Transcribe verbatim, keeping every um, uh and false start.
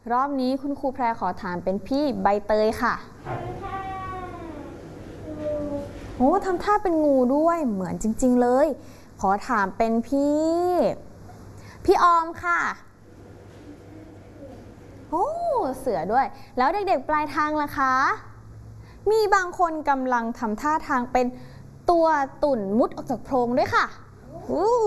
รอบนี้คุณครูแพรขอถามเป็นพี่ใบเตยค่ะโอ้ทำท่าเป็นงูด้วยเหมือนจริงๆเลยขอถามเป็นพี่พี่ออมค่ะโอ้เสือด้วยแล้วเด็กๆปลายทางล่ะคะมีบางคนกำลังทำท่าทางเป็นตัวตุ่นมุดออกจากโพรงด้วยค่ะ